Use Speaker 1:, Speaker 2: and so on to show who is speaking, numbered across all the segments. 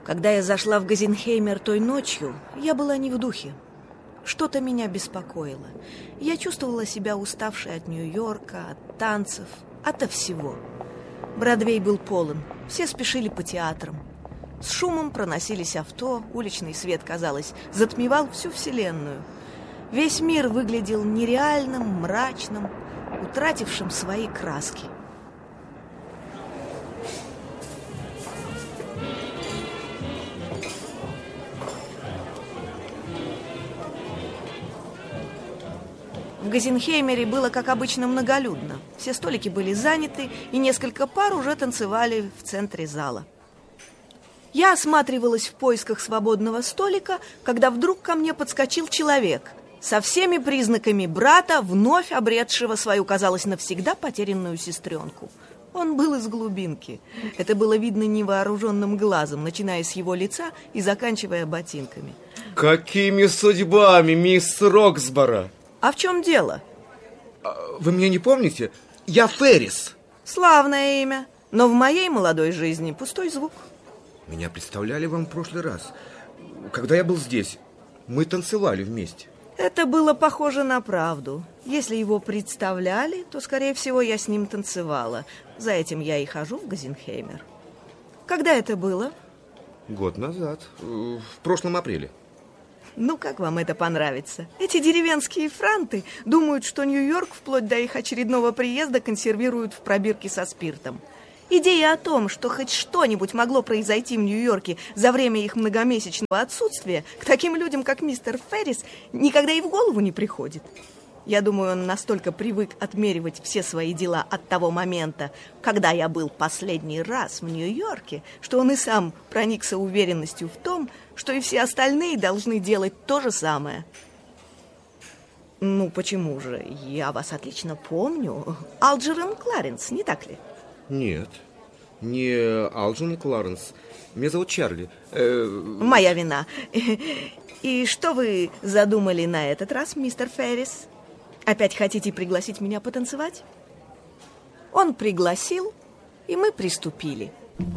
Speaker 1: Когда я зашла в Газенхеймер той ночью, я была не в духе. Что-то меня беспокоило. Я чувствовала себя уставшей от Нью-Йорка, от танцев, ото всего. Бродвей был полон, все спешили по театрам. С шумом проносились авто, уличный свет, казалось, затмевал всю вселенную. Весь мир выглядел нереальным, мрачным, утратившим свои краски. В Газенхеймере было, как обычно, многолюдно. Все столики были заняты, и несколько пар уже танцевали в центре зала. Я осматривалась в поисках свободного столика, когда вдруг ко мне подскочил человек со всеми признаками брата, вновь обретшего свою, казалось, навсегда потерянную сестренку. Он был из глубинки. Это было видно невооруженным глазом, начиная с его лица и заканчивая ботинками.
Speaker 2: Какими судьбами, мисс Роксборо?
Speaker 1: А в чем дело?
Speaker 2: Вы меня не помните? Я Феррис.
Speaker 1: Славное имя, но в моей молодой жизни пустой звук.
Speaker 2: Меня представляли вам в прошлый раз. Когда я был здесь, мы танцевали вместе.
Speaker 1: Это было похоже на правду. Если его представляли, то, скорее всего, я с ним танцевала. За этим я и хожу в Газенхеймер. Когда это было?
Speaker 2: Год назад, в прошлом апреле.
Speaker 1: Ну, как вам это понравится? Эти деревенские франты думают, что Нью-Йорк вплоть до их очередного приезда консервируют в пробирке со спиртом. Идея о том, что хоть что-нибудь могло произойти в Нью-Йорке за время их многомесячного отсутствия, к таким людям, как мистер Феррис, никогда и в голову не приходит. Я думаю, он настолько привык отмеривать все свои дела от того момента, когда я был последний раз в Нью-Йорке, что он и сам проникся уверенностью в том, что и все остальные должны делать то же самое. Ну, почему же? Я вас отлично помню. Алджернон Кларенс, не так ли?
Speaker 2: Нет, не Алджернон Кларенс. Меня зовут Чарли.
Speaker 1: Моя вина. И что вы задумали на этот раз, мистер Феррис? Опять хотите пригласить меня потанцевать? Он пригласил, и мы приступили.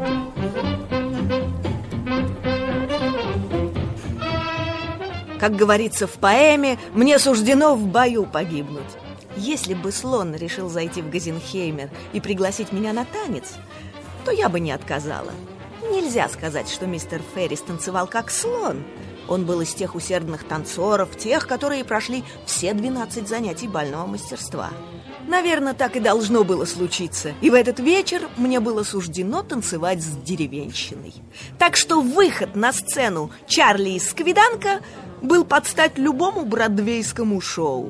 Speaker 1: Как говорится в поэме, мне суждено в бою погибнуть. Если бы слон решил зайти в Газенхеймер и пригласить меня на танец, то я бы не отказала. Нельзя сказать, что мистер Феррис танцевал как слон. Он был из тех усердных танцоров, тех, которые прошли все 12 занятий бального мастерства. Наверное, так и должно было случиться. И в этот вечер мне было суждено танцевать с деревенщиной. Так что выход на сцену Чарли из Сквиданка был под стать любому бродвейскому шоу.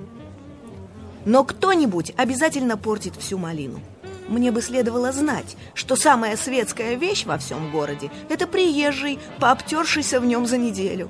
Speaker 1: Но кто-нибудь обязательно портит всю малину. Мне бы следовало знать, что самая светская вещь во всем городе – это приезжий, пообтершийся в нем за неделю.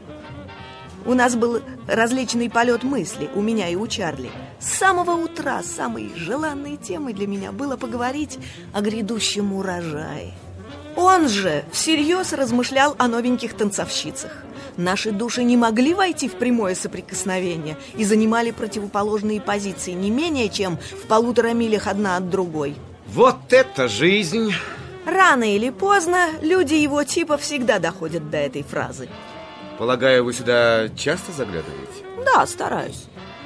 Speaker 1: У нас был различный полет мысли, у меня и у Чарли. С самого утра самой желанной темой для меня было поговорить о грядущем урожае. Он же всерьез размышлял о новеньких танцовщицах. Наши души не могли войти в прямое соприкосновение и занимали противоположные позиции не менее чем в 1,5 милях одна от другой.
Speaker 2: Вот это жизнь!
Speaker 1: Рано или поздно люди его типа всегда доходят до этой фразы.
Speaker 2: Полагаю, вы сюда часто заглядываете?
Speaker 1: Да, стараюсь.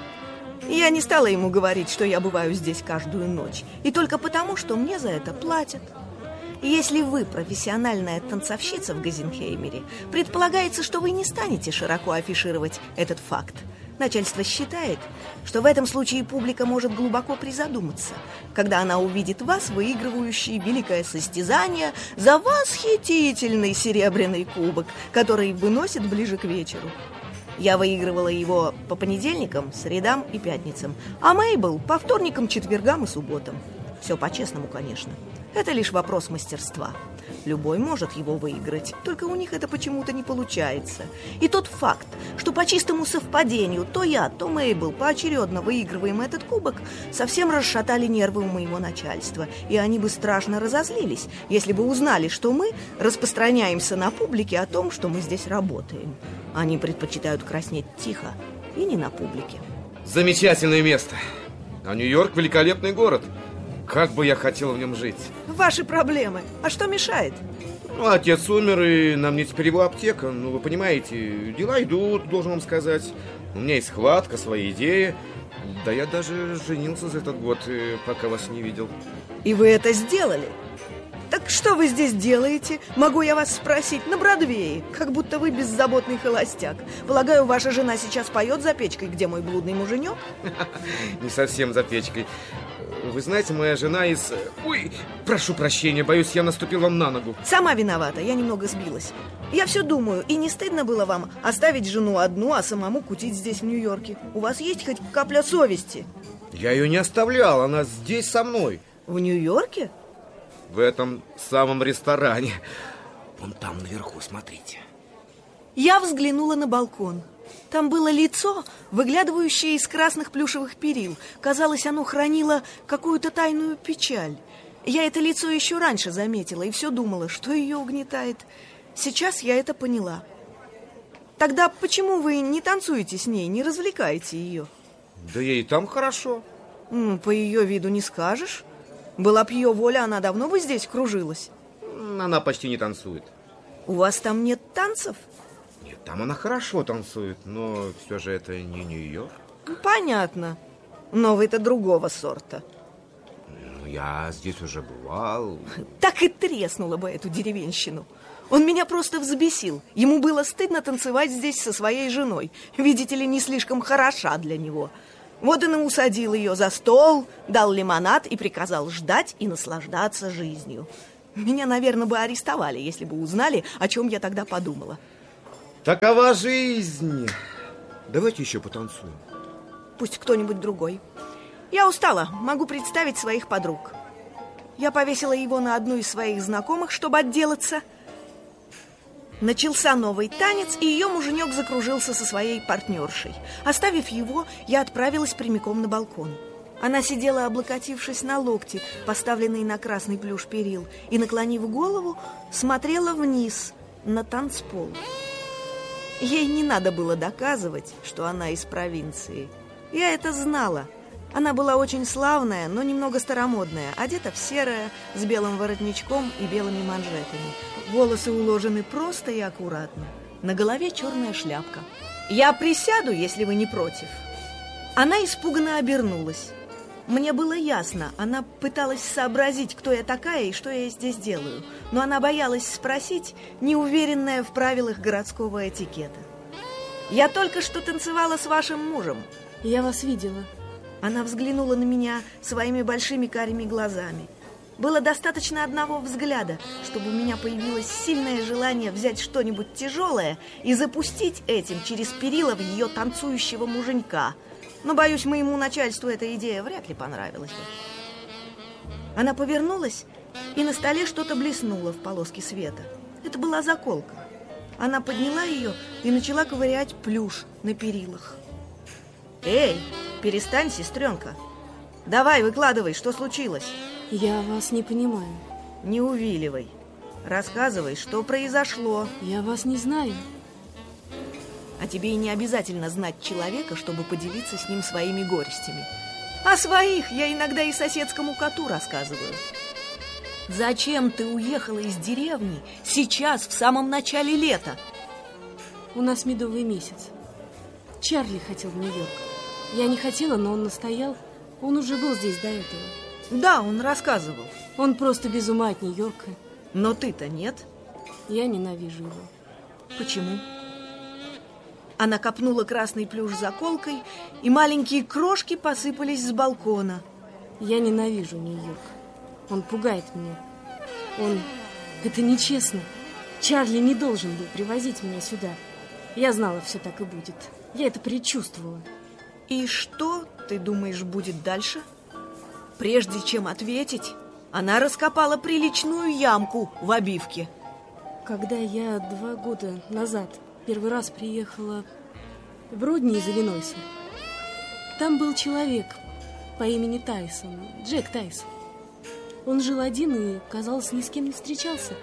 Speaker 1: Я не стала ему говорить, что я бываю здесь каждую ночь. И только потому, что мне за это платят. И если вы профессиональная танцовщица в Газенхеймере, предполагается, что вы не станете широко афишировать этот факт. Начальство считает, что в этом случае публика может глубоко призадуматься, когда она увидит вас, выигрывающие великое состязание за восхитительный серебряный кубок, который выносит ближе к вечеру. Я выигрывала его по понедельникам, средам и пятницам, а Мейбл по вторникам, четвергам и субботам. Все по-честному, конечно. Это лишь вопрос мастерства. Любой может его выиграть, только у них это почему-то не получается. И тот факт, что по чистому совпадению то я, то Мейбл поочередно выигрываем этот кубок, совсем расшатали нервы у моего начальства. И они бы страшно разозлились, если бы узнали, что мы распространяемся на публике о том, что мы здесь работаем. Они предпочитают краснеть тихо и не на публике.
Speaker 2: Замечательное место. А Нью-Йорк великолепный город. Как бы я хотел в нем жить.
Speaker 1: Ваши проблемы. А что мешает?
Speaker 2: Ну, отец умер, и на мне теперь его аптека. Ну, вы понимаете, дела идут, должен вам сказать. У меня есть хватка, свои идеи. Да я даже женился за этот год, пока вас не видел.
Speaker 1: И вы это сделали? Так что вы здесь делаете? Могу я вас спросить? На Бродвее, как будто вы беззаботный холостяк. Полагаю, ваша жена сейчас поет за печкой, где мой блудный муженек?
Speaker 2: Не совсем за печкой. Вы знаете, моя жена из... Ой, прошу прощения, боюсь, я наступил вам на ногу.
Speaker 1: Сама виновата, я немного сбилась. Я все думаю, и не стыдно было вам оставить жену одну, а самому кутить здесь, в Нью-Йорке? У вас есть хоть капля совести?
Speaker 2: Я ее не оставлял, она здесь со мной.
Speaker 1: В Нью-Йорке?
Speaker 2: В этом самом ресторане. Вон там наверху, смотрите.
Speaker 1: Я взглянула на балкон. Там было лицо, выглядывающее из красных плюшевых перил. Казалось, оно хранило какую-то тайную печаль. Я это лицо еще раньше заметила и все думала, что ее угнетает. Сейчас я это поняла. Тогда почему вы не танцуете с ней, не развлекаете ее?
Speaker 2: Да ей там хорошо.
Speaker 1: По ее виду не скажешь. Была б ее воля, она давно бы здесь кружилась.
Speaker 2: Она почти не танцует.
Speaker 1: У вас там нет танцев?
Speaker 2: Нет, там она хорошо танцует, но все же это не Нью-Йорк.
Speaker 1: Понятно. Но вы-то другого сорта.
Speaker 2: Ну, я здесь уже бывал.
Speaker 1: Так и треснула бы эту деревенщину. Он меня просто взбесил. Ему было стыдно танцевать здесь со своей женой. Видите ли, не слишком хороша для него. Вот он и усадил ее за стол, дал лимонад и приказал ждать и наслаждаться жизнью. Меня, наверное, бы арестовали, если бы узнали, о чем я тогда подумала.
Speaker 2: Такова жизнь. Давайте еще потанцуем.
Speaker 1: Пусть кто-нибудь другой. Я устала, могу представить своих подруг. Я повесила его на одну из своих знакомых, чтобы отделаться. Начался новый танец, и ее муженек закружился со своей партнершей. Оставив его, я отправилась прямиком на балкон. Она сидела, облокотившись на локти, поставленные на красный плюш перил, и, наклонив голову, смотрела вниз на танцпол. Ей не надо было доказывать, что она из провинции. Я это знала. Она была очень славная, но немного старомодная, одета в серое, с белым воротничком и белыми манжетами. Волосы уложены просто и аккуратно. На голове черная шляпка. «Я присяду, если вы не против». Она испуганно обернулась. Мне было ясно, она пыталась сообразить, кто я такая и что я здесь делаю. Но она боялась спросить, неуверенная в правилах городского этикета. «Я только что танцевала с вашим мужем».
Speaker 3: Я вас видела.
Speaker 1: Она взглянула на меня своими большими карими глазами. Было достаточно одного взгляда, чтобы у меня появилось сильное желание взять что-нибудь тяжелое и запустить этим через перила в ее танцующего муженька. Но, боюсь, моему начальству эта идея вряд ли понравилась бы. Она повернулась, и на столе что-то блеснуло в полоске света. Это была заколка. Она подняла ее и начала ковырять плюш на перилах. «Эй, перестань, сестренка! Давай, выкладывай, что случилось?»
Speaker 3: Я вас не понимаю.
Speaker 1: «Не увиливай. Рассказывай, что произошло».
Speaker 3: Я вас не знаю.
Speaker 1: А тебе и не обязательно знать человека, чтобы поделиться с ним своими горестями. О своих я иногда и соседскому коту рассказываю. Зачем ты уехала из деревни сейчас, в самом начале лета?
Speaker 3: У нас медовый месяц. Чарли хотел в Нью-Йорк. Я не хотела, но он настоял. Он уже был здесь до этого.
Speaker 1: Да, он рассказывал.
Speaker 3: Он просто без ума от Нью-Йорка.
Speaker 1: Но ты-то нет.
Speaker 3: Я ненавижу его.
Speaker 1: Почему? Она копнула красный плюш заколкой, и маленькие крошки посыпались с балкона.
Speaker 3: Я ненавижу Нью-Йорк. Он пугает меня. Это нечестно. Чарли не должен был привозить меня сюда. Я знала, все так и будет. Я это предчувствовала.
Speaker 1: И что, ты думаешь, будет дальше? Прежде чем ответить, она раскопала приличную ямку в обивке.
Speaker 3: Когда я 2 года назад первый раз приехала в Родни из Иллинойса, там был человек по имени Тайсон, Джек Тайсон. Он жил один и, казалось, ни с кем не встречался.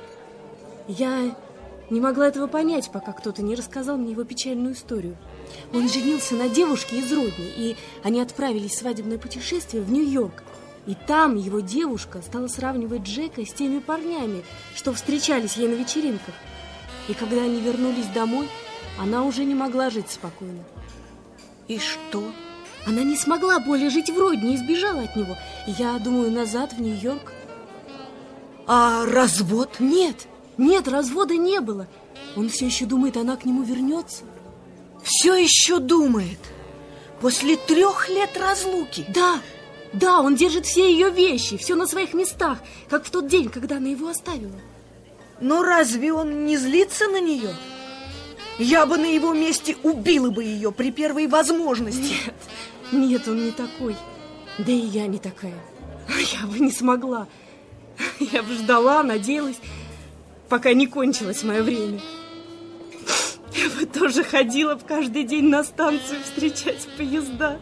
Speaker 3: Я не могла этого понять, пока кто-то не рассказал мне его печальную историю. Он женился на девушке из Родни, и они отправились в свадебное путешествие в Нью-Йорк. И там его девушка стала сравнивать Джека с теми парнями, что встречались ей на вечеринках. И когда они вернулись домой, она уже не могла жить спокойно.
Speaker 1: И что?
Speaker 3: Она не смогла более жить в Родни и сбежала от него. Я думаю, назад в Нью-Йорк.
Speaker 1: А развод?
Speaker 3: Нет, развода не было. Он все еще думает, она к нему вернется.
Speaker 1: Все еще думает? После 3 лет разлуки?
Speaker 3: Да, он держит все ее вещи, все на своих местах, как в тот день, когда она его оставила.
Speaker 1: Но разве он не злится на нее? Я бы на его месте убила бы ее при первой возможности.
Speaker 3: Нет, он не такой. Да и я не такая. Я бы не смогла. Я бы ждала, надеялась, пока не кончилось мое время. Я бы тоже ходила бы каждый день на станцию встречать поезда.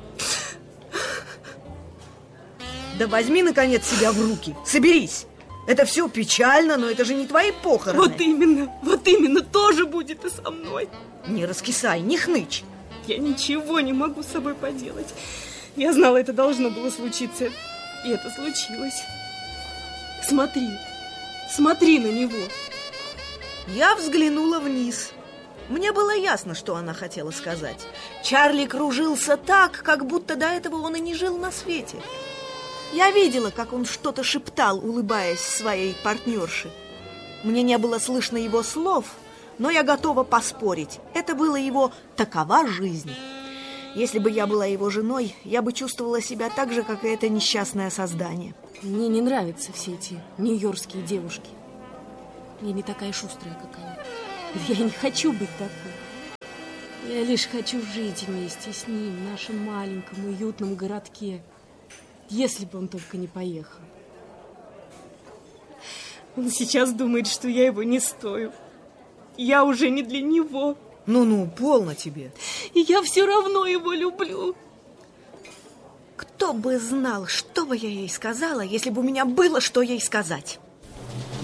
Speaker 1: Да возьми, наконец, себя в руки. Соберись. Это все печально, но это же не твои похороны.
Speaker 3: Вот именно, тоже будет и со мной.
Speaker 1: Не раскисай, не хнычь.
Speaker 3: Я ничего не могу с собой поделать. Я знала, это должно было случиться. И это случилось. Смотри на него.
Speaker 1: Я взглянула вниз. Мне было ясно, что она хотела сказать. Чарли кружился так, как будто до этого он и не жил на свете. Я видела, как он что-то шептал, улыбаясь своей партнерше. Мне не было слышно его слов, но я готова поспорить. Это было его «такова жизнь». Если бы я была его женой, я бы чувствовала себя так же, как и это несчастное создание.
Speaker 3: Мне не нравятся все эти нью-йоркские девушки. Я не такая шустрая, как они. Я не хочу быть такой. Я лишь хочу жить вместе с ним в нашем маленьком уютном городке. Если бы он только не поехал. Он сейчас думает, что я его не стою. Я уже не для него.
Speaker 1: Ну, полно тебе.
Speaker 3: И я все равно его люблю.
Speaker 1: Кто бы знал, что бы я ей сказала, если бы у меня было что ей сказать.